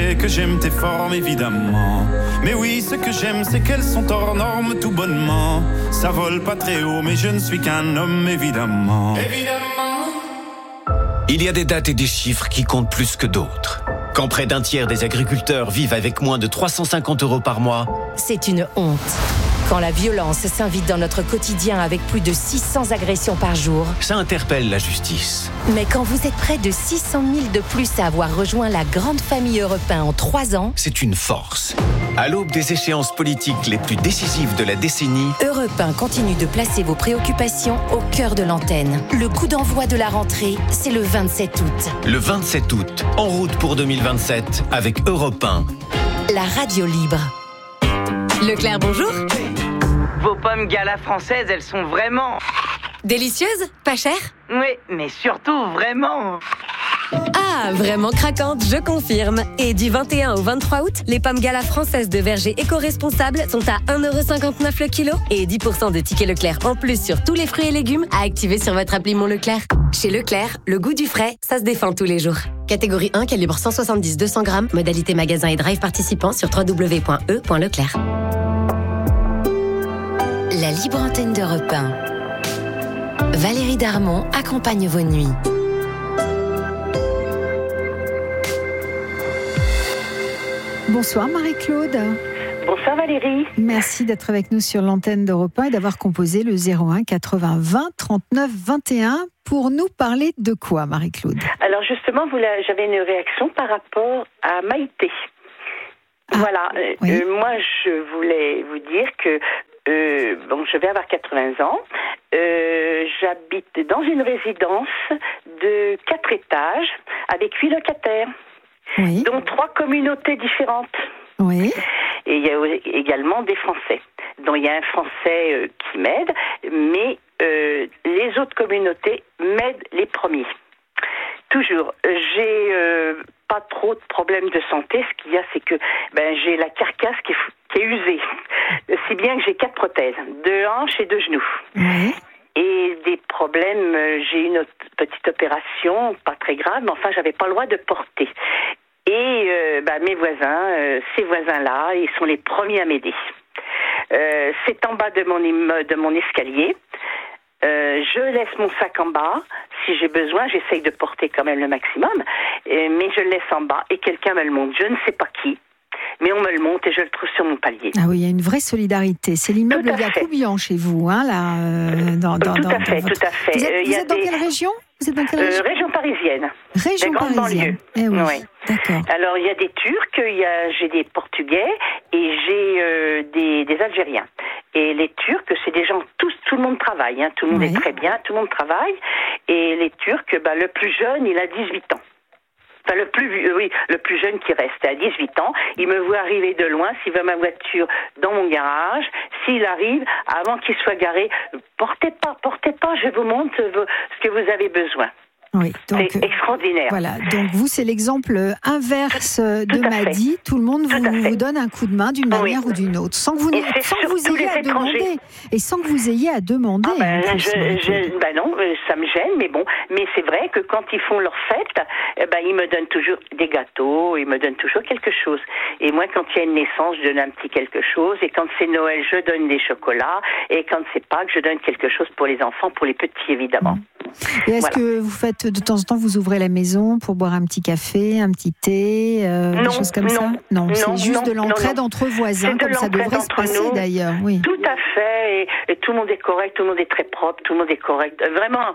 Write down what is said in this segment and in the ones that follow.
sais que j'aime tes formes, évidemment. Mais oui, ce que j'aime, c'est qu'elles sont hors normes tout bonnement. Ça vole pas très haut, mais je ne suis qu'un homme, évidemment. Il y a des dates et des chiffres qui comptent plus que d'autres. Quand près d'un tiers des agriculteurs vivent avec moins de 350 € par mois, c'est une honte. Quand la violence s'invite dans notre quotidien avec plus de 600 agressions par jour, ça interpelle la justice. Mais quand vous êtes près de 600 000 de plus à avoir rejoint la grande famille Europe 1 en 3 ans, c'est une force. À l'aube des échéances politiques les plus décisives de la décennie, Europe 1 continue de placer vos préoccupations au cœur de l'antenne. Le coup d'envoi de la rentrée, c'est le 27 août. Le 27 août, en route pour 2027 avec Europe 1. La radio libre. Leclerc, bonjour. Vos pommes Gala françaises, elles sont vraiment... délicieuses, pas chères? Oui, mais surtout vraiment... Ah, vraiment craquantes, je confirme. Et du 21 au 23 août, les pommes Gala françaises de verger éco-responsables sont à 1,59 € le kilo et 10% de tickets Leclerc en plus sur tous les fruits et légumes à activer sur votre appli Mon Leclerc. Chez Leclerc, le goût du frais, ça se défend tous les jours. Catégorie 1, calibre 170-200 grammes, modalité magasin et drive participant sur www.e.leclerc. La libre antenne d'Europe 1. Valérie Darmon accompagne vos nuits. Bonsoir Marie-Claude. Bonsoir Valérie. Merci d'être avec nous sur l'antenne d'Europe 1 et d'avoir composé le 01 80 20 39 21 pour nous parler de quoi, Marie-Claude? Alors justement, j'avais une réaction par rapport à Maïté. Voilà, oui. Moi je voulais vous dire que je vais avoir 80 ans. J'habite dans une résidence de 4 étages avec 8 locataires, oui. dont 3 communautés différentes. Oui. Et il y a également des Français. Donc il y a un Français qui m'aide, mais les autres communautés m'aident les premiers. Toujours, j'ai pas trop de problèmes de santé. Ce qu'il y a, c'est que j'ai la carcasse qui est usée. Si bien que j'ai 4 prothèses, 2 hanches et 2 genoux. Oui. Et des problèmes, j'ai une petite opération, pas très grave, mais enfin, j'avais pas le droit de porter. Et mes voisins, ces voisins-là, ils sont les premiers à m'aider. C'est en bas de mon escalier. Je laisse mon sac en bas. Si j'ai besoin, j'essaye de porter quand même le maximum. Mais je le laisse en bas et quelqu'un me le monte. Je ne sais pas qui. Mais on me le monte et je le trouve sur mon palier. Ah oui, il y a une vraie solidarité. C'est l'immeuble Yacoubian chez vous, hein, là. Tout à fait. Vous êtes dans quelle région? Vous êtes dans quelle région? Région parisienne. Région parisienne. Eh oui. Oui. D'accord. Alors il y a des Turcs, j'ai des Portugais et j'ai des Algériens. Et les Turcs, c'est des gens tout le monde travaille, hein, tout le monde est très bien, tout le monde travaille. Et les Turcs, le plus jeune, il a 18 ans. Enfin, le plus jeune qui reste à 18 ans, il me voit arriver de loin, s'il veut ma voiture dans mon garage, s'il arrive, avant qu'il soit garé, portez pas, je vous montre ce que vous avez besoin. Oui, donc, c'est extraordinaire. Voilà, donc vous, c'est l'exemple inverse de Madi. Tout le monde vous donne un coup de main d'une manière ou d'une autre, sans que vous ayez à demander. Et sans que vous ayez à demander. Non, ça me gêne, mais bon. Mais c'est vrai que quand ils font leur fête, ils me donnent toujours des gâteaux, ils me donnent toujours quelque chose. Et moi, quand il y a une naissance, je donne un petit quelque chose. Et quand c'est Noël, je donne des chocolats. Et quand c'est Pâques, je donne quelque chose pour les enfants, pour les petits, évidemment. Et est-ce que vous faites de temps en temps, vous ouvrez la maison pour boire un petit café, un petit thé, des choses comme ça? Non, c'est juste de l'entraide entre voisins, comme ça devrait se passer d'ailleurs. Oui. Tout à fait, et tout le monde est correct, tout le monde est très propre, tout le monde est correct. Vraiment,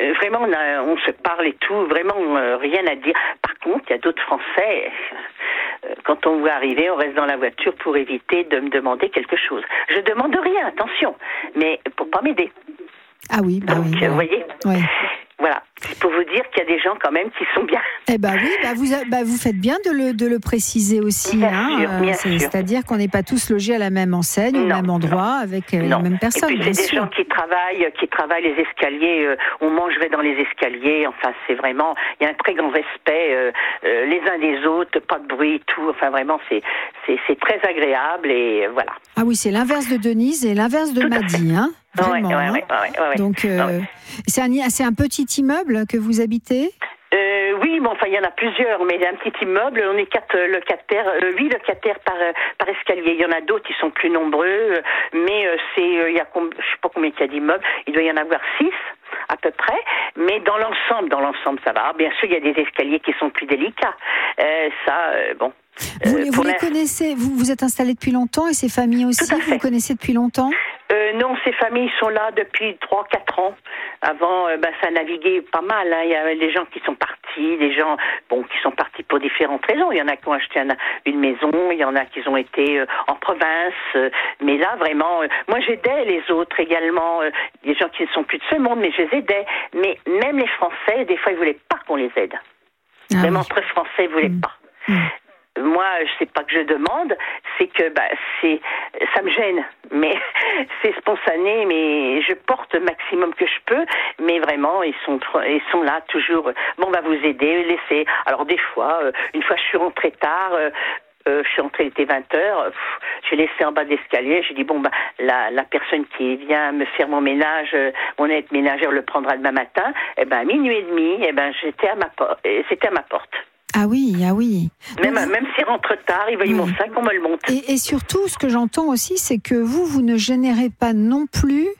on se parle et tout, vraiment rien à dire. Par contre, il y a d'autres Français, quand on voit arriver, on reste dans la voiture pour éviter de me demander quelque chose. Je demande rien, attention, mais pour pas m'aider. Ah oui, donc, oui. Vous voyez. Oui. Voilà, c'est pour vous dire qu'il y a des gens quand même qui sont bien. Eh ben oui, vous faites bien de le préciser aussi. Bien sûr. C'est-à-dire qu'on n'est pas tous logés à la même enseigne, au même endroit, avec les mêmes personnes. Et puis c'est des gens qui travaillent les escaliers. On mangerait dans les escaliers. Enfin, c'est vraiment, il y a un très grand respect les uns des autres, pas de bruit, tout. Enfin, vraiment, c'est très agréable et voilà. Ah oui, c'est l'inverse de Denise et l'inverse de Madi, hein. Vraiment, ouais. Donc, c'est un petit immeuble que vous habitez? Oui, Oui, bon, enfin, il y en a plusieurs, mais un petit immeuble, on est 8 locataires par escalier. Il y en a d'autres qui sont plus nombreux, mais il y a, je sais pas combien il y a d'immeubles, il doit y en avoir 6 à peu près, mais dans l'ensemble, ça va. Bien sûr, il y a des escaliers qui sont plus délicats. Bon. Vous les connaissez, vous êtes installés depuis longtemps et ces familles aussi, vous les connaissez depuis longtemps? Non, ces familles sont là depuis 3-4 ans. Avant, ça naviguait pas mal. Hein. Il y a des gens qui sont partis, des gens qui sont partis pour différentes raisons. Il y en a qui ont acheté une maison, il y en a qui ont été en province. Mais là, vraiment, moi j'aidais les autres également. Des gens qui ne sont plus de ce monde, mais je les aidais. Mais même les Français, des fois, ils voulaient pas qu'on les aide. Même entre Français, ils voulaient pas. Moi, je sais pas que je demande, c'est que ça me gêne, mais c'est spontané, mais je porte le maximum que je peux, mais vraiment ils sont là toujours. Bon, on va vous aider, laissez. Alors des fois, une fois je suis rentrée tard. Je suis rentrée, il était 20h, j'ai laissé en bas de l'escalier, j'ai dit la personne qui vient me faire mon ménage, mon aide ménagère le prendra demain matin. À 12h30, c'était à ma porte. Ah oui. Même s'il rentre tard, il voyait mon sac, on me le monte. Et surtout, ce que j'entends aussi, c'est que vous ne générez pas non plus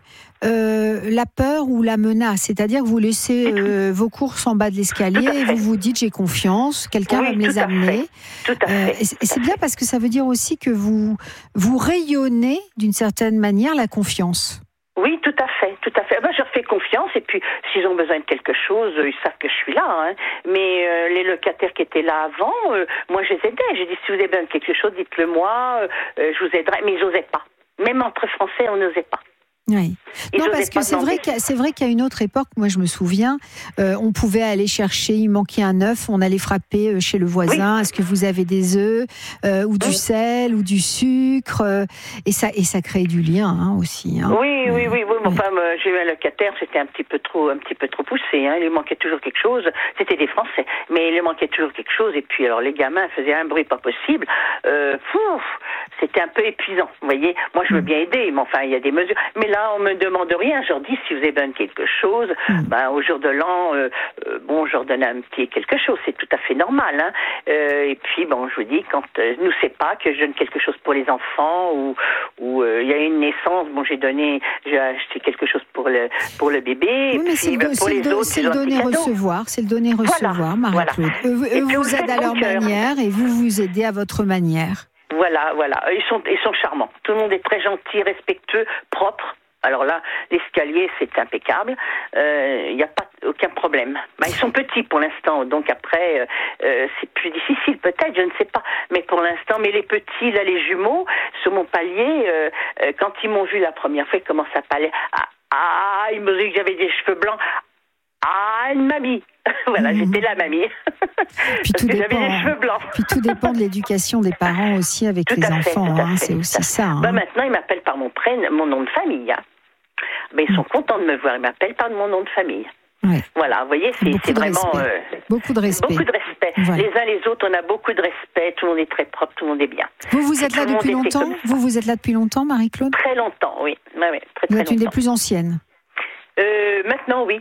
la peur ou la menace. C'est-à-dire que vous laissez vos courses en bas de l'escalier et vous vous dites j'ai confiance, quelqu'un va me les amener. Tout à fait. Et c'est bien parce que ça veut dire aussi que vous rayonnez d'une certaine manière la confiance. Oui, tout à fait. Je leur fais confiance et puis s'ils ont besoin de quelque chose, ils savent que je suis là. Hein. Mais les locataires qui étaient là avant, moi je les aidais. J'ai dit si vous avez besoin de quelque chose, dites-le moi, je vous aiderai. Mais ils n'osaient pas. Même entre Français, on n'osait pas. Oui. Non, parce que c'est vrai qu'à une autre époque, moi je me souviens, on pouvait aller chercher, il manquait un œuf, on allait frapper chez le voisin, est-ce que vous avez des œufs, ou du sel, ou du sucre, et ça crée du lien aussi. Hein. Oui. Enfin, j'ai eu un locataire, c'était un petit peu trop poussé, hein. Il lui manquait toujours quelque chose. C'était des Français, mais il lui manquait toujours quelque chose. Et puis alors les gamins faisaient un bruit pas possible. C'était un peu épuisant. Vous voyez, moi je veux bien aider, mais enfin il y a des mesures. Mais là on me demande rien. Je leur dis si vous avez besoin de quelque chose, au jour de l'an, je leur donne un petit quelque chose. C'est tout à fait normal. Hein. Et puis je vous dis quand nous c'est pas que je donne quelque chose pour les enfants ou il y a une naissance. J'ai acheté quelque chose pour le bébé. Oui, mais c'est le donner-recevoir, Marie-Claude. Eux vous aident à leur manière et vous aidez à votre manière. Voilà. Ils sont charmants. Tout le monde est très gentil, respectueux, propre. Alors là, l'escalier, c'est impeccable. Il n'y a pas aucun problème. Ils sont petits pour l'instant, donc après, c'est plus difficile peut-être, je ne sais pas. Mais pour l'instant, les petits, là, les jumeaux, sur mon palier, quand ils m'ont vu la première fois, ils commencent à parler. Ils me disaient que j'avais des cheveux blancs. Une mamie. Voilà, j'étais la mamie. Puis parce que j'avais des cheveux blancs. Puis tout dépend de l'éducation des parents aussi avec les enfants. C'est aussi ça. Hein. Maintenant, ils m'appellent par mon nom de famille. Hein. Ils sont contents de me voir. Ils m'appellent par mon nom de famille. Ouais. Voilà, vous voyez, c'est vraiment... beaucoup de respect. Voilà. Les uns les autres, on a beaucoup de respect. Tout le monde est très propre, tout le monde est bien. Vous êtes là depuis longtemps ? Vous êtes là depuis longtemps, Marie-Claude ? Très longtemps, oui. Très vous êtes une des plus anciennes ? Maintenant, oui.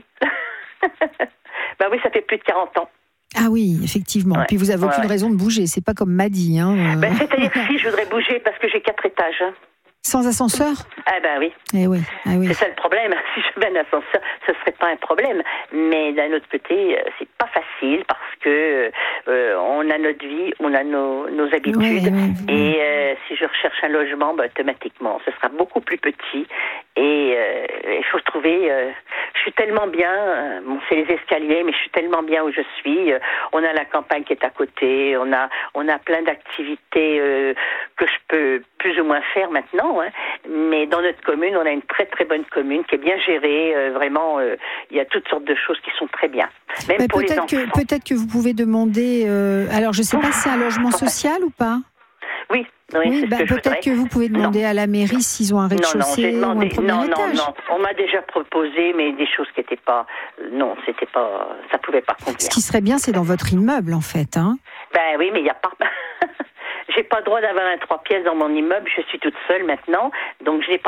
Oui, ça fait plus de 40 ans. Ah oui, effectivement. Ouais. Puis vous avez aucune raison de bouger. C'est pas comme Maddy. Hein. C'est-à-dire que si je voudrais bouger parce que j'ai 4 étages. Hein. Sans ascenseur ? Oui. Oui. C'est ça le problème. Si j'avais un ascenseur, ce serait pas un problème. Mais d'un autre côté, c'est pas facile parce que on a notre vie, on a nos habitudes. Et si je recherche un logement, automatiquement, ce sera beaucoup plus petit. Et il faut trouver... je suis tellement bien, c'est les escaliers, mais je suis tellement bien où je suis. On a la campagne qui est à côté, on a plein d'activités que je peux plus ou moins faire maintenant. Hein. Mais dans notre commune, on a une très très bonne commune qui est bien gérée. Vraiment, il y a toutes sortes de choses qui sont très bien. Même pour les enfants. Peut-être que vous pouvez demander... alors, je ne sais pas si c'est un logement social ou pas. Oui, peut-être que vous pouvez demander à la mairie s'ils ont un rez-de-chaussée ou un premier étage. Non. On m'a déjà proposé, mais des choses qui n'étaient pas... Non, c'était pas... Ça pouvait pas convenir. Ce qui serait bien, c'est dans votre immeuble, en fait. Hein. Oui, mais il n'y a pas... J'ai pas le droit d'avoir un 3 pièces dans mon immeuble. Je suis toute seule maintenant, donc je n'ai pas le droit.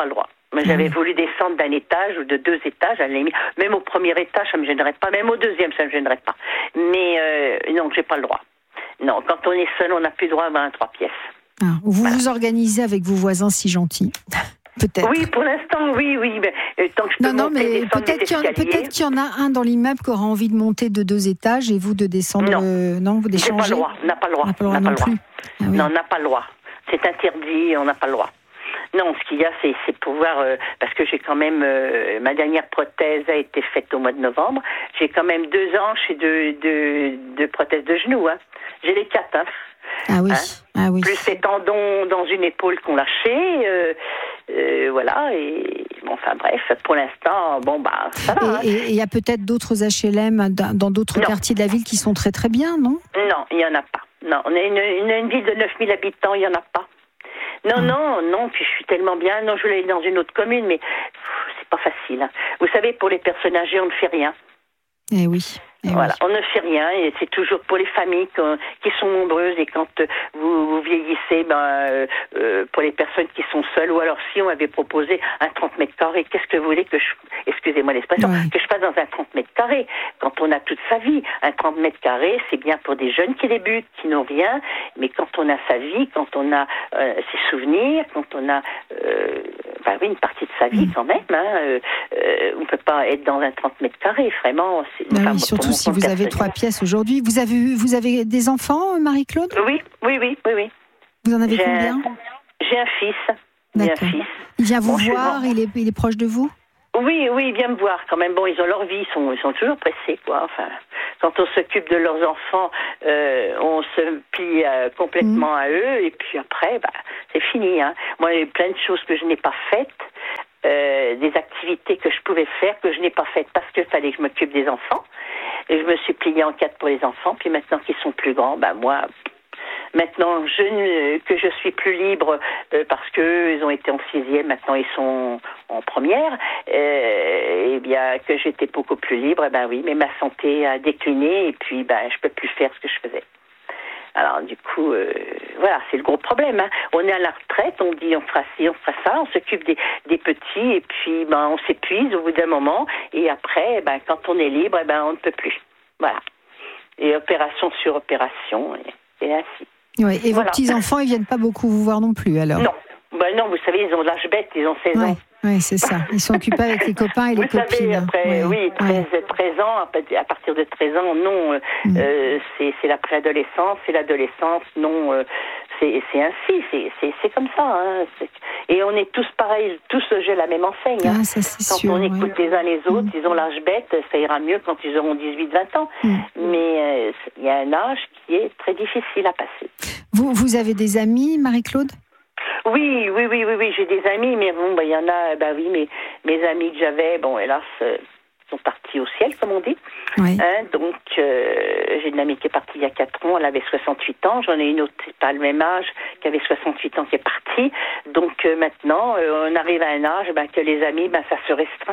J'avais voulu descendre d'un étage ou de 2 étages, à la limite. Même au premier étage, ça me gênerait pas. Même au deuxième, ça me gênerait pas. Mais non, j'ai pas le droit. Non, quand on est seul, on n'a plus le droit à 23 pièces. Vous vous organisez avec vos voisins si gentils. Peut-être. Oui, pour l'instant, oui. Mais, tant que je peux mais peut-être qu'il y en a un dans l'immeuble qui aura envie de monter de 2 étages et vous de descendre. Non, vous d'échanger. On n'a pas le droit. On n'a pas le droit non plus. Non, on n'a pas le droit. C'est interdit, on n'a pas le droit. Non, ce qu'il y a, c'est pouvoir, parce que j'ai quand même, ma dernière prothèse a été faite au mois de novembre. J'ai quand même 2 hanches et deux prothèses de genoux. Hein. J'ai les 4. Hein. Ah oui. Plus les tendons dans une épaule qu'on lâchait, voilà. Et enfin bref, pour l'instant, ça va. Et il y a peut-être d'autres HLM dans d'autres quartiers de la ville qui sont très très bien, non? Non, il y en a pas. Non, on est une ville de 9000 habitants, il y en a pas. Non, puis je suis tellement bien. Non, je voulais aller dans une autre commune, mais c'est pas facile. Hein. Vous savez, pour les personnes âgées, on ne fait rien. Eh oui. Voilà, on ne fait rien et c'est toujours pour les familles qui sont nombreuses et quand vous vieillissez, pour les personnes qui sont seules ou alors si on m'avait proposé un 30 mètres carrés, qu'est-ce que vous voulez que excusez-moi l'expression, que je fasse dans un 30 mètres carrés quand on a toute sa vie. Un 30 mètres carrés, c'est bien pour des jeunes qui débutent, qui n'ont rien, mais quand on a sa vie, quand on a ses souvenirs, quand on a une partie de sa vie quand même, on ne peut pas être dans un 30 mètres carrés, vraiment. Surtout si vous avez 3 pièces aujourd'hui. Vous avez des enfants, Marie-Claude? Oui. Vous en avez combien? J'ai un fils. D'accord. Il vient vous voir, il est proche de vous? Oui, il vient me voir quand même. Bon, ils ont leur vie, ils sont toujours pressés, quoi. Enfin, quand on s'occupe de leurs enfants, on se plie complètement à eux, et puis après, c'est fini. Hein. Moi, il y a eu plein de choses que je n'ai pas faites. Des activités que je pouvais faire, que je n'ai pas faites parce qu'il fallait que je m'occupe des enfants. Et je me suis pliée en 4 pour les enfants. Puis maintenant qu'ils sont plus grands, moi, maintenant que je suis plus libre parce qu'ils ont été en 6e, maintenant ils sont en première, et bien que j'étais beaucoup plus libre, oui, mais ma santé a décliné et puis je peux plus faire ce que je faisais. Alors du coup, voilà, c'est le gros problème. Hein. On est à la retraite, on dit on fera ci, on fera ça, on s'occupe des petits et puis on s'épuise au bout d'un moment et après, quand on est libre, on ne peut plus. Voilà. Et opération sur opération, et ainsi. Oui, et vos petits-enfants, ils viennent pas beaucoup vous voir non plus alors? Non, vous savez, ils ont l'âge bête, ils ont 16 ans. Oui, c'est ça. Ils sont occupés avec les copains et les copines. Vous savez, après 13 ans, à partir de 13 ans, non, c'est la préadolescence, c'est l'adolescence, non, c'est ainsi, c'est comme ça. Hein, et on est tous pareils, tous logés à la même enseigne. Hein. Ça, c'est quand sûr, on écoute les uns les autres, ils ont l'âge bête, ça ira mieux quand ils auront 18-20 ans. Mais il y a un âge qui est très difficile à passer. Vous avez des amis, Marie-Claude? Oui, j'ai des amis, mais il y en a, mes amis que j'avais, hélas, sont partis au ciel, comme on dit. Oui. Donc, j'ai une amie qui est partie il y a 4 ans, elle avait 68 ans, j'en ai une autre, pas le même âge, qui avait 68 ans, qui est partie. Donc, maintenant, on arrive à un âge, que les amis, ça se restreint.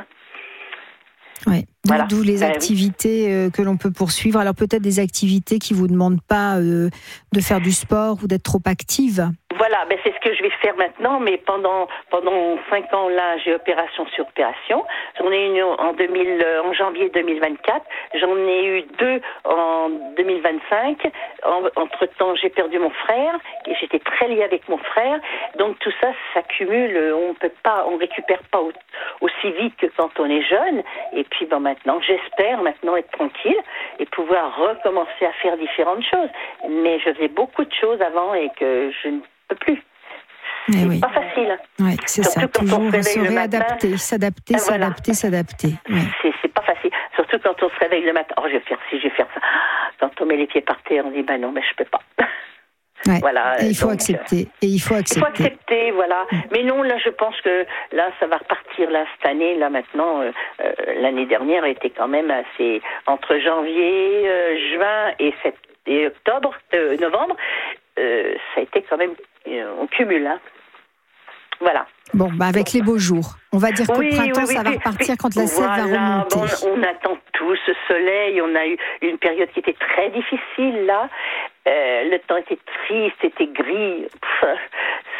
Oui. D'où les activités que l'on peut poursuivre. Alors peut-être des activités qui vous demandent pas de faire du sport ou d'être trop active. Voilà, c'est ce que je vais faire maintenant, mais pendant 5 ans là, j'ai opération sur opération. J'en ai une en janvier 2024, j'en ai eu 2 en 2025. Entre-temps, j'ai perdu mon frère et j'étais très liée avec mon frère. Donc tout ça s'accumule, on récupère pas aussi vite que quand on est jeune. Et puis maintenant, j'espère être tranquille et pouvoir recommencer à faire différentes choses. Mais je faisais beaucoup de choses avant et que je ne peux plus. C'est pas facile. Oui, c'est surtout ça. Quand toujours on se réveille se réadapter, s'adapter. Oui. C'est pas facile. Surtout quand on se réveille le matin. Je vais faire ci, je vais faire ça. Quand on met les pieds par terre, on dit non, mais je peux pas. Ouais. Voilà. Et il faut accepter. Il faut accepter, voilà. Mais non, là, je pense que là, ça va repartir là cette année. Là, maintenant, l'année dernière était quand même assez entre janvier, juin et novembre. Ça a été quand même, on cumule, hein. Voilà. Bon, avec les beaux jours. On va dire qu'au printemps, ça va repartir quand la sève va remonter. On attend tout ce soleil. On a eu une période qui était très difficile, là. Le temps était triste, était gris.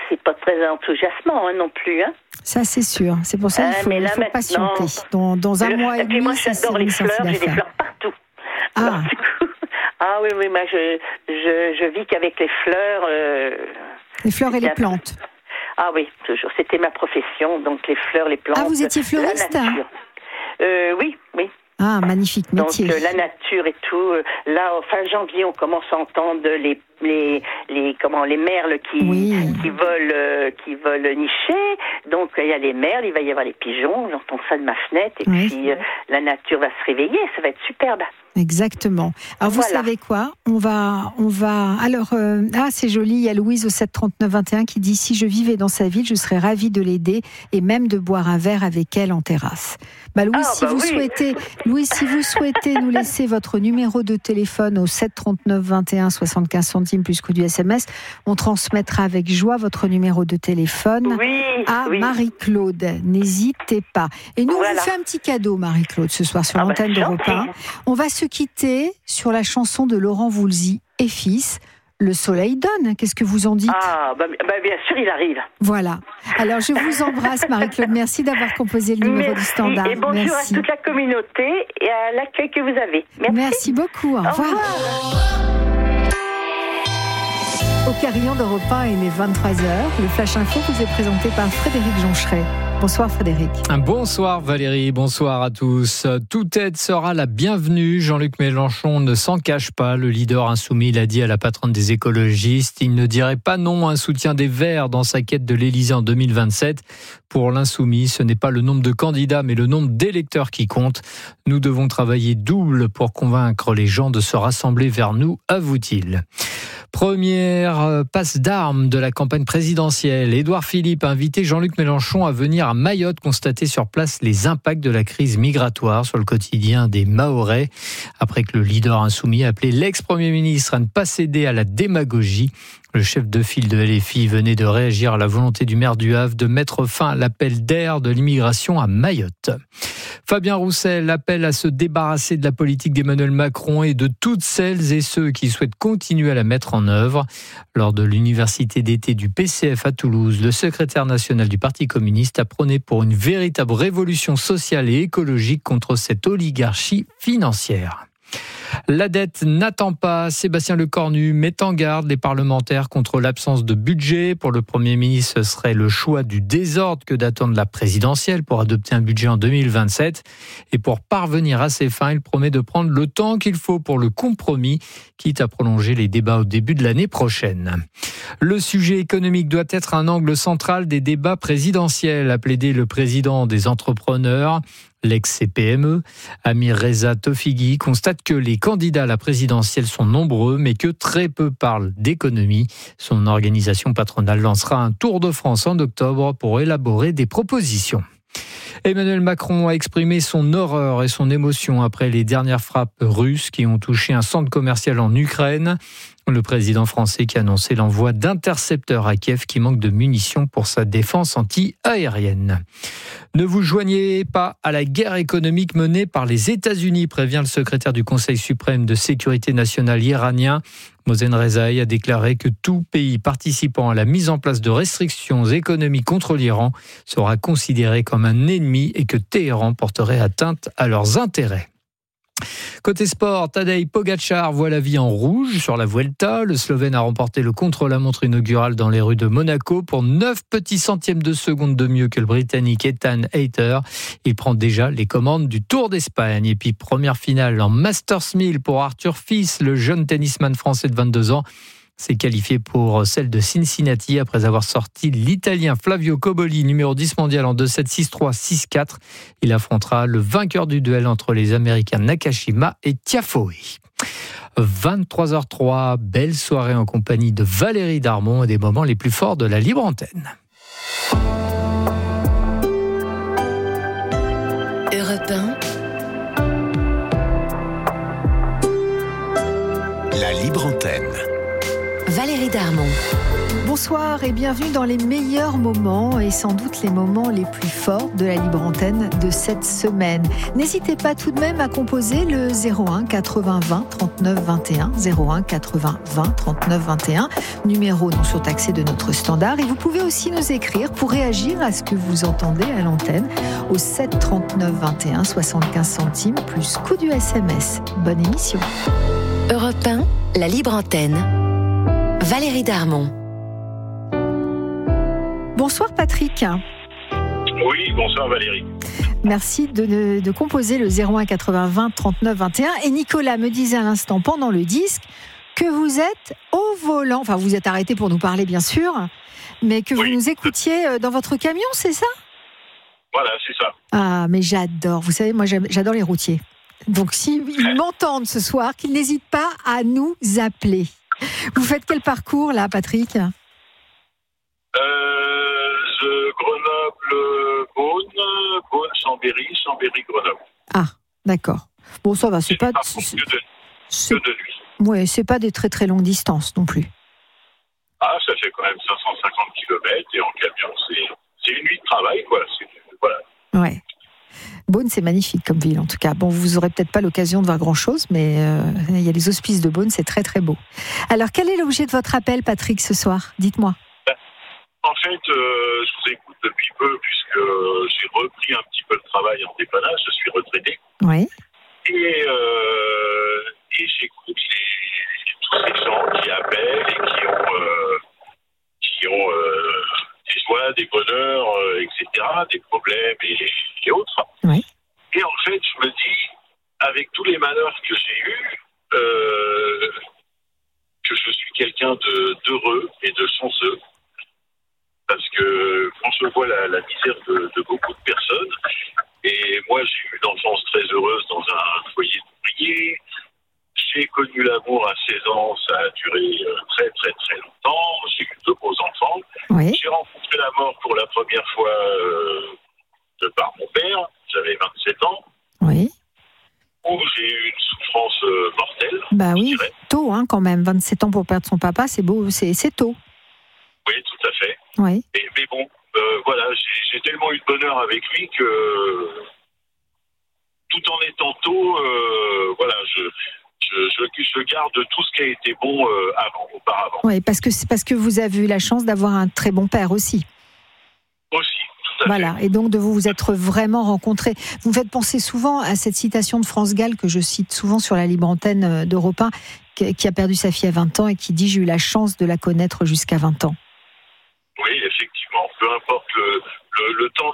c'est pas très enthousiasmant non plus. Hein. Ça, c'est sûr. C'est pour ça qu'il faut patienter. Dans un mois et demi, moi, j'adore les fleurs. J'ai des fleurs partout. Alors, du coup, oui, moi, je vis qu'avec les fleurs. Les fleurs et les plantes. Ah oui, toujours. C'était ma profession, donc les fleurs, les plantes. Ah, vous étiez fleuriste? Oui. Ah, magnifique métier. Donc la nature et tout. Là, fin janvier, on commence à entendre les merles qui veulent nicher. Donc il y a les merles, il va y avoir les pigeons. J'entends ça de ma fenêtre et puis la nature va se réveiller. Ça va être superbe. Exactement. Alors vous savez quoi ? On va. Alors c'est joli. Il y a Louise au 739-21 qui dit: si je vivais dans sa ville, je serais ravie de l'aider et même de boire un verre avec elle en terrasse. Louise, si vous souhaitez nous laisser votre numéro de téléphone au 739-21 75 centimes plus coût du SMS, on transmettra avec joie votre numéro de téléphone à Marie-Claude. N'hésitez pas. Et nous, on vous fait un petit cadeau, Marie-Claude, ce soir sur l'antenne d'Europe 1. On va se quitter sur la chanson de Laurent Voulzy et fils, Le soleil donne. Qu'est-ce que vous en dites ? Bien sûr, il arrive. Voilà. Alors, je vous embrasse, Marie-Claude. Merci d'avoir composé le numéro du standard. Et bonjour à toute la communauté et à l'accueil que vous avez. Merci beaucoup. Au revoir. Au carillon d'Europe 1 est né 23h. Le Flash Info vous est présenté par Frédéric Joncheret. Bonsoir Frédéric. Bonsoir Valérie, bonsoir à tous. Toute aide sera la bienvenue. Jean-Luc Mélenchon ne s'en cache pas. Le leader insoumis l'a dit à la patronne des écologistes. Il ne dirait pas non à un soutien des Verts dans sa quête de l'Élysée en 2027. Pour l'insoumis, ce n'est pas le nombre de candidats, mais le nombre d'électeurs qui compte. Nous devons travailler double pour convaincre les gens de se rassembler vers nous, avoue-t-il. Première passe d'armes de la campagne présidentielle. Édouard Philippe a invité Jean-Luc Mélenchon à venir à Mayotte constater sur place les impacts de la crise migratoire sur le quotidien des Mahorais. Après que le leader insoumis a appelé l'ex-premier ministre à ne pas céder à la démagogie. Le chef de file de LFI venait de réagir à la volonté du maire du Havre de mettre fin à l'appel d'air de l'immigration à Mayotte. Fabien Roussel appelle à se débarrasser de la politique d'Emmanuel Macron et de toutes celles et ceux qui souhaitent continuer à la mettre en œuvre. Lors de l'université d'été du PCF à Toulouse, le secrétaire national du Parti communiste a prôné pour une véritable révolution sociale et écologique contre cette oligarchie financière. La dette n'attend pas. Sébastien Lecornu met en garde les parlementaires contre l'absence de budget. Pour le Premier ministre, ce serait le choix du désordre que d'attendre la présidentielle pour adopter un budget en 2027. Et pour parvenir à ses fins, il promet de prendre le temps qu'il faut pour le compromis, quitte à prolonger les débats au début de l'année prochaine. Le sujet économique doit être un angle central des débats présidentiels, a plaidé le président des entrepreneurs. L'ex-CPME, Amir Reza Tofighi, constate que les candidats à la présidentielle sont nombreux, mais que très peu parlent d'économie. Son organisation patronale lancera un tour de France en octobre pour élaborer des propositions. Emmanuel Macron a exprimé son horreur et son émotion après les dernières frappes russes qui ont touché un centre commercial en Ukraine. Le président français qui a annoncé l'envoi d'intercepteurs à Kiev qui manque de munitions pour sa défense anti-aérienne. Ne vous joignez pas à la guerre économique menée par les États-Unis, prévient le secrétaire du Conseil suprême de sécurité nationale iranien. Mohsen Rezaei a déclaré que tout pays participant à la mise en place de restrictions économiques contre l'Iran sera considéré comme un ennemi et que Téhéran porterait atteinte à leurs intérêts. Côté sport, Tadej Pogačar voit la vie en rouge sur la Vuelta. Le Slovène a remporté le contre-la-montre inaugural dans les rues de Monaco pour 9 petits centièmes de seconde de mieux que le Britannique Ethan Hayter. Il prend déjà les commandes du Tour d'Espagne. Et puis première finale en Masters 1000 pour Arthur Fils, le jeune tennisman français de 22 ans. s'est qualifié pour celle de Cincinnati après avoir sorti l'Italien Flavio Cobolli, numéro 10 mondial en 2-7, 6-3, 6-4. Il affrontera le vainqueur du duel entre les Américains Nakashima et Tiafoe. 23h03, belle soirée en compagnie de Valérie Darmon et des moments les plus forts de la libre antenne. Europe 1. La libre antenne. Valérie Darmon. Bonsoir et bienvenue dans les meilleurs moments et sans doute les moments les plus forts de la libre antenne de cette semaine. N'hésitez pas tout de même à composer le 01 80 20 39 21, 01 80 20 39 21, numéro non surtaxé de notre standard. Et vous pouvez aussi nous écrire pour réagir à ce que vous entendez à l'antenne au 7 39 21, 75 centimes plus coût du SMS. Bonne émission. Europe 1, la libre antenne. Valérie Darmon. Bonsoir Patrick. Oui, bonsoir Valérie. Merci de composer le 01 80 20 39 21. Et Nicolas me disait à l'instant pendant le disque que vous êtes au volant, enfin vous êtes arrêté pour nous parler bien sûr, mais que vous nous écoutiez dans votre camion, c'est ça ? Voilà, c'est ça. Ah, mais j'adore. Vous savez, moi j'adore les routiers. Donc s'ils m'entendent ce soir, qu'ils n'hésitent pas à nous appeler. Vous faites quel parcours là, Patrick ? Grenoble, Beaune, Chambéry, Grenoble. Ah, d'accord. Bon, ça va, c'est pas que de nuit. Ouais, c'est pas des très très longues distances non plus. Ah, ça fait quand même 550 km et en camion, c'est une nuit de travail, quoi. Voilà. Ouais. Beaune, c'est magnifique comme ville en tout cas. Bon, vous aurez peut-être pas l'occasion de voir grand-chose, mais il y a les hospices de Beaune, c'est très très beau. Alors, quel est l'objet de votre appel, Patrick, ce soir ? Dites-moi. En fait, je vous écoute depuis peu puisque j'ai repris un petit peu le travail en dépannage. Je suis retraité. Oui. Et j'écoute tous ces gens qui appellent et qui ont des joies, des bonheurs, etc., des problèmes et autres. Oui. Et en fait, je me dis, avec tous les malheurs que j'ai eus, que je suis quelqu'un d'heureux et de chanceux. Parce que quand je vois la misère de beaucoup de personnes, et moi j'ai eu une enfance très heureuse dans un foyer d'ouvriers, j'ai connu l'amour à 16 ans, ça a duré très très très longtemps, j'ai eu 2 beaux enfants, oui. J'ai rencontré la mort pour la première fois par mon père, j'avais 27 ans, oui. Où j'ai eu une souffrance mortelle. Bah oui, tôt quand même, 27 ans pour perdre son papa, c'est beau, c'est tôt. Oui, tout à fait. Oui. Mais bon, voilà, j'ai tellement eu de bonheur avec lui que, tout en étant tôt, voilà, je garde tout ce qui a été bon auparavant. Oui, parce que vous avez eu la chance d'avoir un très bon père aussi. Aussi, tout à voilà, fait. et donc de vous être vraiment rencontrés. Vous me faites penser souvent à cette citation de France Gall que je cite souvent sur la libre antenne d'Europe 1, qui a perdu sa fille à 20 ans et qui dit « J'ai eu la chance de la connaître jusqu'à 20 ans ». Oui, effectivement. Peu importe, le temps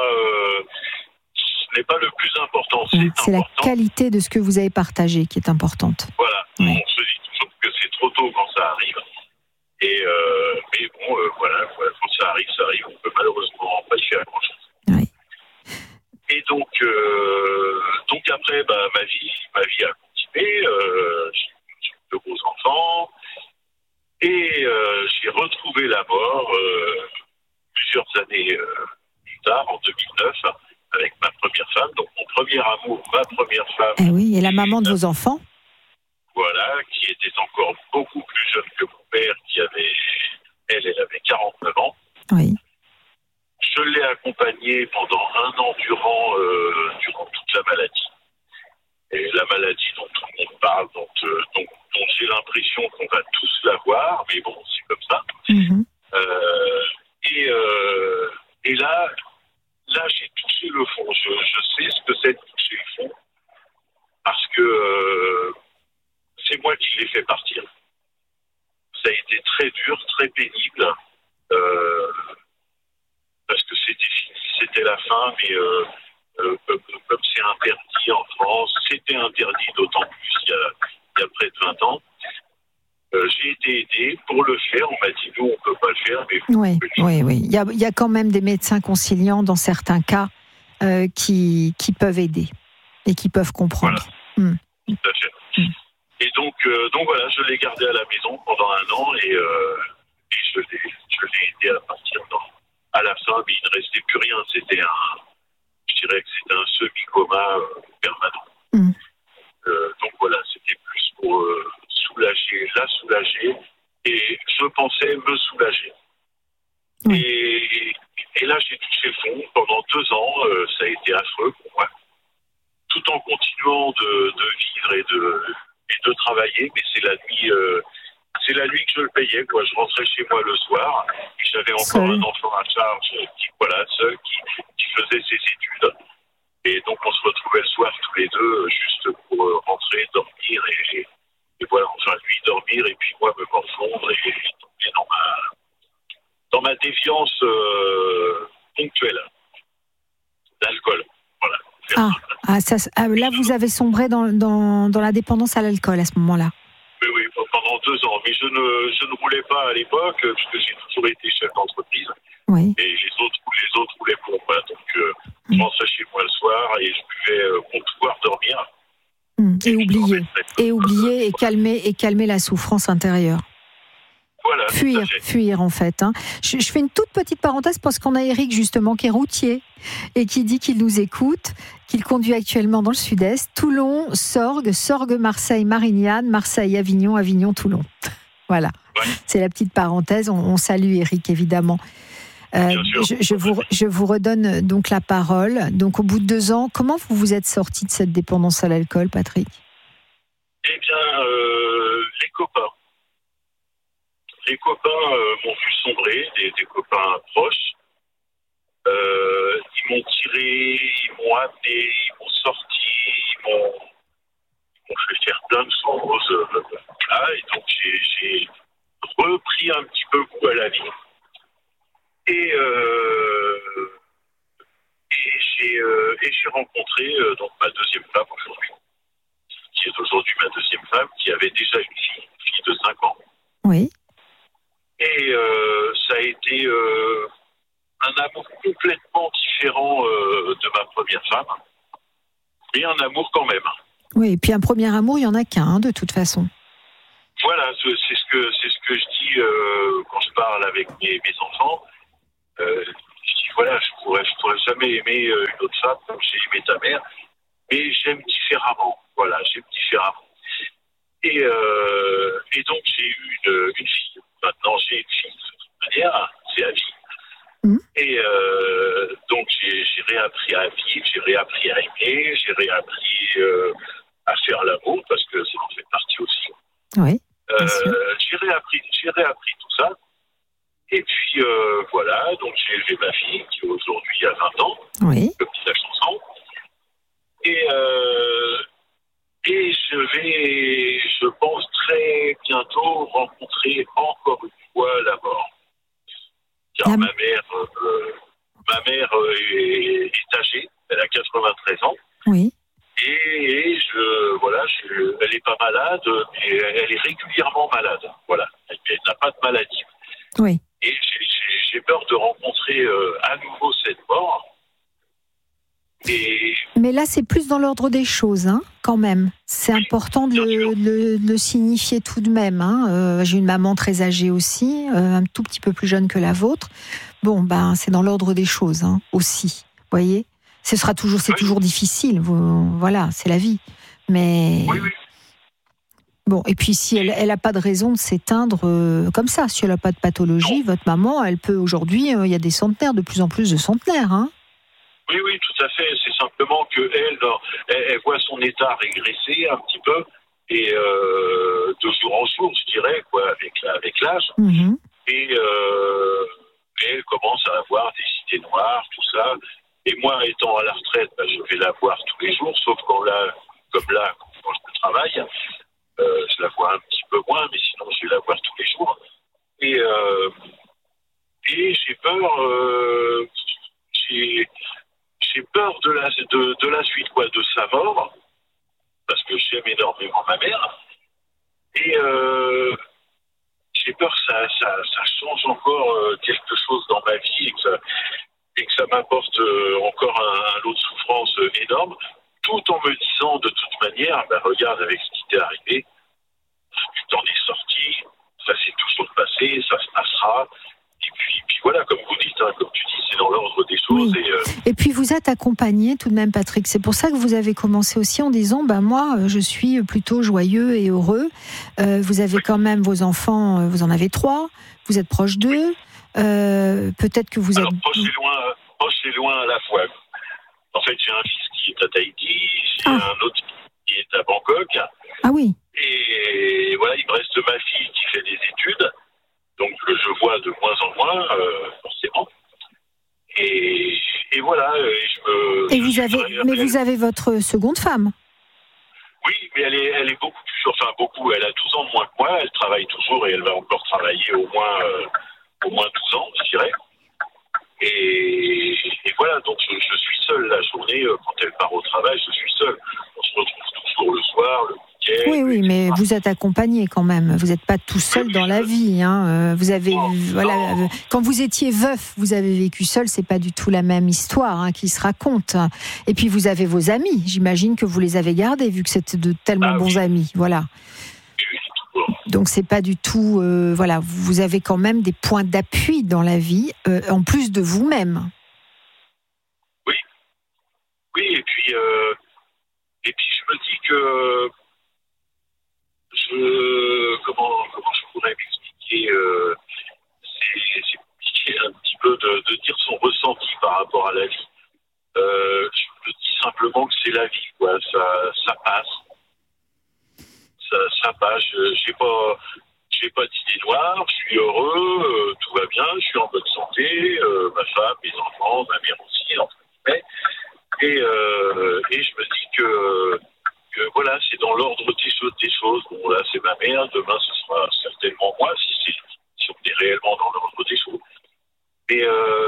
n'est pas le plus important. C'est la qualité de ce que vous avez partagé qui est importante. Voilà. Oui. On se dit toujours que c'est trop tôt quand ça arrive. Mais bon, voilà, quand ça arrive. On peut malheureusement pas y faire grand-chose. Oui. Et donc après, ma vie a continué. J'ai eu 2 gros enfants. Et j'ai retrouvé la mort plusieurs années plus tard, en 2009, avec ma première femme. Donc mon premier amour, ma première femme. Eh oui, et la maman de vos enfants ? Voilà, qui était encore beaucoup plus jeune que mon père, elle avait 49 ans. Oui. Je l'ai accompagnée pendant 1 an durant toute la maladie. Et la maladie dont tout le monde parle, dont j'ai l'impression qu'on va tous l'avoir, mais bon, c'est comme ça. Mm-hmm. Et là, j'ai touché le fond. Je sais ce que c'est de toucher le fond, parce que c'est moi qui l'ai fait partir. Ça a été très dur, très pénible, parce que c'était fini, c'était la fin, mais comme c'est interdit en France, c'était interdit d'autant plus il y a près de 20 ans. J'ai été aidé pour le faire. On m'a dit, nous, on ne peut pas le faire, mais vous oui. Il y a quand même des médecins conciliants dans certains cas qui peuvent aider et qui peuvent comprendre. Voilà. Tout à fait. Et donc voilà, je l'ai gardé à la maison pendant 1 an et je l'ai aidé à partir à la fin, mais il ne restait plus rien. Je dirais que c'était un semi-coma permanent. Donc voilà, c'était plus pour la soulager. Et je pensais me me soulager. Oui. Et là, j'ai touché le fond. Pendant 2 ans, ça a été affreux pour moi. Tout en continuant de vivre et de travailler, mais c'est la nuit que je le payais, quoi. Je rentrais chez moi le soir, et j'avais encore un enfant à charge, seul, qui faisait ses études. Et donc, on se retrouvait le soir tous les deux, juste pour rentrer, dormir, et voilà, enfin, lui dormir, et puis moi me morfondre, et tomber dans ma déviance ponctuelle d'alcool. Voilà. Là, vous avez sombré dans la dépendance à l'alcool à ce moment-là. Oui, pendant 2 ans. Mais je ne roulais pas à l'époque, puisque j'ai toujours été chef d'entreprise. Oui. Et les autres roulaient pour moi. Donc, je rentrais chez moi le soir et je buvais pour pouvoir dormir. Et oublier et calmer la souffrance intérieure. Voilà. Fuir en fait. Hein. Je fais une toute petite parenthèse parce qu'on a Eric justement qui est routier et qui dit qu'il nous écoute, qu'il conduit actuellement dans le sud-est, Toulon, Sorgues, Marseille, Marignane, Marseille, Avignon, Toulon. Voilà, ouais. C'est la petite parenthèse. On salue Eric évidemment. Je vous redonne donc la parole. Donc au bout de 2 ans, comment vous vous êtes sorti de cette dépendance à l'alcool, Patrick ? Eh bien, les copains. Les copains m'ont vu sombrer, des copains proches. Ils m'ont tiré, ils m'ont amené, ils m'ont sorti, ils m'ont fait faire plein de choses. Et donc j'ai repris un petit peu goût à la vie. Et j'ai rencontré donc ma deuxième femme aujourd'hui, qui est aujourd'hui ma deuxième femme, qui avait déjà une fille de 5 ans. Oui. Et ça a été un amour complètement différent de ma première femme, mais un amour quand même. Oui, et puis un premier amour, il n'y en a qu'un, de toute façon. Voilà, c'est ce que je dis quand je parle avec mes enfants. Je dis, voilà, je pourrais jamais aimer une autre femme comme j'ai aimé ta mère, mais j'aime différemment. Voilà, j'aime différemment. Et donc, j'ai eu une fille. Maintenant, j'ai une fille de toute manière, c'est à vie. Et donc, j'ai réappris à vivre, j'ai réappris à aimer, j'ai réappris à faire l'amour, parce que ça en fait partie aussi. Oui. J'ai réappris tout ça. Et puis, voilà, donc j'ai élevé ma fille, qui aujourd'hui a 20 ans, oui. Comme dit la chanson. Et je vais, je pense, très bientôt rencontrer encore une fois la mort. Car ma mère est âgée, elle a 93 ans. Oui. Et elle n'est pas malade, mais elle est régulièrement malade. Voilà, elle n'a pas de maladie. Oui. Et j'ai peur de rencontrer à nouveau cette mort. Mais là, c'est plus dans l'ordre des choses, hein, quand même. C'est important de le signifier tout de même. Hein. J'ai une maman très âgée aussi, un tout petit peu plus jeune que la vôtre. Bon, c'est dans l'ordre des choses, hein, aussi. Vous voyez ? C'est toujours difficile. Voilà, c'est la vie. Mais oui. Bon, et puis si elle n'a pas de raison de s'éteindre comme ça, si elle n'a pas de pathologie, votre maman, elle peut aujourd'hui, il y a des centenaires, de plus en plus de centenaires, hein. Oui, tout à fait. C'est simplement qu'elle voit son état régresser un petit peu, et de jour en jour, je dirais, quoi, avec l'âge. Mm-hmm. Et elle commence à avoir des idées noires, tout ça. Et moi, étant à la retraite, je vais la voir tous les jours, sauf quand quand je travaille, je la vois un petit peu moins, mais sinon, je vais la voir tous les jours. Et j'ai peur. J'ai peur de la suite, quoi, de sa mort, parce que j'aime énormément ma mère, et j'ai peur que ça change encore quelque chose dans ma vie et que ça m'apporte encore un lot de souffrance énorme, tout en me disant de toute manière, regarde avec ce qui t'est arrivé, tu t'en es sorti, ça s'est toujours passé, ça se passera, et puis voilà, comme vous dites, hein, comme tu dis, c'est dans l'ordre des choses. Oui. Et puis vous êtes accompagné tout de même, Patrick. C'est pour ça que vous avez commencé aussi en disant, moi, je suis plutôt joyeux et heureux. Vous avez quand même vos enfants, vous en avez 3. Vous êtes proche d'eux. Peut-être que vous êtes... Proche et loin à la fois. En fait, j'ai un fils qui est à Tahiti, j'ai un autre qui est à Bangkok. Ah oui. Et voilà, il me reste ma fille qui fait des études, donc que je vois de moins en moins, forcément. Et voilà. Vous avez votre seconde femme. Oui, mais elle est beaucoup plus, elle a 12 ans de moins que moi, elle travaille toujours et elle va encore travailler au moins 12 ans, je dirais. Et voilà, donc je suis seul la journée, quand elle part au travail, je suis seul. On se retrouve toujours le soir, le week-end. Oui, mais vous êtes accompagné quand même. Vous n'êtes pas tout seul dans la vie. Vous avez, quand vous étiez veuf, vous avez vécu seul, c'est pas du tout la même histoire qui se raconte. Et puis vous avez vos amis. J'imagine que vous les avez gardés, vu que c'était de tellement bons amis. Voilà. Donc c'est pas du tout, vous avez quand même des points d'appui dans la vie, en plus de vous-même. Oui, et puis je me dis que comment je pourrais m'expliquer, c'est compliqué un petit peu de dire son ressenti par rapport à la vie. Je me dis simplement que c'est la vie, quoi. Ça passe. Ça passe, j'ai pas d'idée noire, je suis heureux, tout va bien, je suis en bonne santé, ma femme, mes enfants, ma mère aussi, entre guillemets. Et je me dis que voilà, c'est dans l'ordre des choses. Bon, là, c'est ma mère, demain, ce sera certainement moi, si on est réellement dans l'ordre des choses. Mais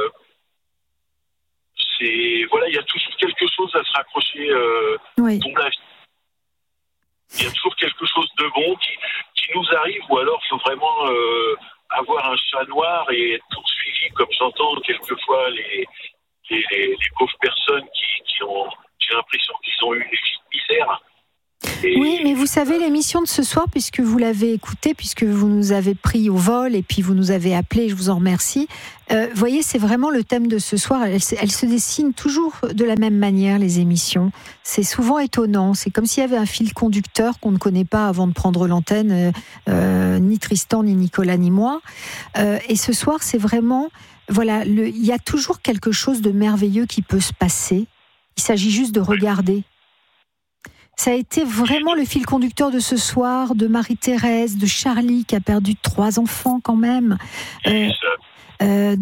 il y a toujours quelque chose à se raccrocher dans la vie. Il y a toujours quelque chose de bon qui nous arrive, ou alors il faut vraiment avoir un chat noir et être poursuivi, comme j'entends quelquefois les pauvres personnes qui ont, j'ai l'impression qu'ils ont eu une vie de misère. Oui, mais vous savez, l'émission de ce soir, puisque vous l'avez écoutée, puisque vous nous avez pris au vol et puis vous nous avez appelés, je vous en remercie. Voyez, c'est vraiment le thème de ce soir. Elle se dessine toujours de la même manière, les émissions. C'est souvent étonnant. C'est comme s'il y avait un fil conducteur qu'on ne connaît pas avant de prendre l'antenne, ni Tristan, ni Nicolas, ni moi. Et ce soir, c'est vraiment... Voilà, il y a toujours quelque chose de merveilleux qui peut se passer. Il s'agit juste de regarder. Ça a été vraiment le fil conducteur de ce soir, de Marie-Thérèse, de Charlie qui a perdu 3 enfants quand même, même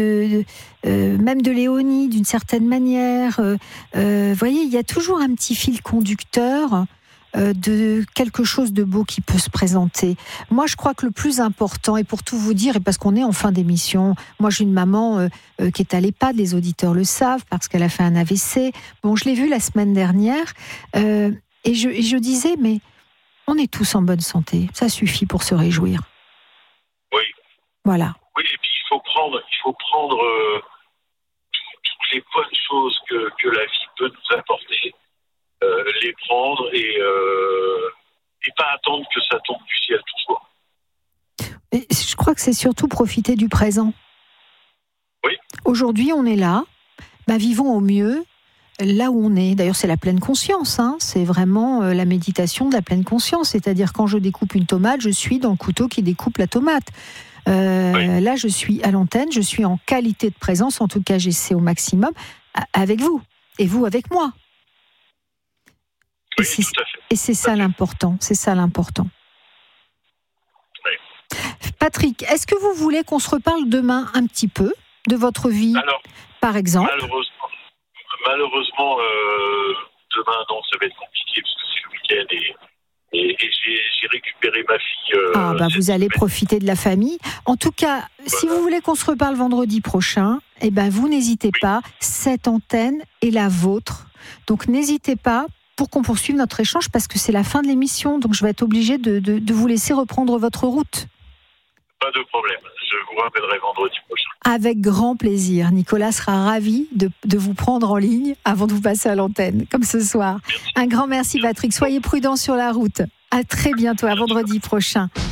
de Léonie d'une certaine manière. Voyez, il y a toujours un petit fil conducteur de quelque chose de beau qui peut se présenter. Moi, je crois que le plus important, et pour tout vous dire, et parce qu'on est en fin d'émission, moi j'ai une maman qui est à l'EHPAD, les auditeurs le savent, parce qu'elle a fait un AVC. Bon, je l'ai vue la semaine dernière, et je disais, mais on est tous en bonne santé, ça suffit pour se réjouir. Oui. Voilà. Oui, et puis il faut prendre toutes les bonnes choses que la vie peut nous apporter. Les prendre et pas attendre que ça tombe du ciel toujours. Et je crois que c'est surtout profiter du présent. Oui. Aujourd'hui, on est là, vivons au mieux là où on est. D'ailleurs, c'est la pleine conscience. C'est vraiment la méditation de la pleine conscience. C'est-à-dire, quand je découpe une tomate, je suis dans le couteau qui découpe la tomate. Oui. Là, je suis à l'antenne, je suis en qualité de présence. En tout cas, j'essaie au maximum avec vous et vous avec moi. Oui, et c'est ça l'important. C'est ça l'important. Oui. Patrick, est-ce que vous voulez qu'on se reparle demain un petit peu de votre vie, par exemple? Malheureusement, demain, non, ça va être compliqué parce que c'est le week-end et j'ai récupéré ma fille. Vous allez profiter de la famille. En tout cas, si vous voulez qu'on se reparle vendredi prochain, vous n'hésitez pas. Cette antenne est la vôtre. Donc, n'hésitez pas pour qu'on poursuive notre échange, parce que c'est la fin de l'émission, donc je vais être obligée de vous laisser reprendre votre route. Pas de problème, je vous rappellerai vendredi prochain. Avec grand plaisir. Nicolas sera ravi de vous prendre en ligne avant de vous passer à l'antenne, comme ce soir. Merci. Un grand merci, Patrick. Soyez prudent sur la route. À très bientôt, à vendredi prochain.